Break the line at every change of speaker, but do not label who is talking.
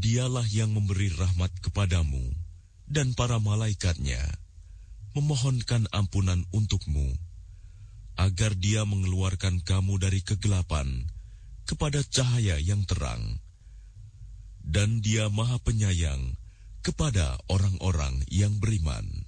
Dialah yang memberi rahmat kepadamu dan para malaikatnya, memohonkan ampunan untukmu, agar Dia mengeluarkan kamu dari kegelapan kepada cahaya yang terang. Dan Dia Maha Penyayang kepada orang-orang yang beriman.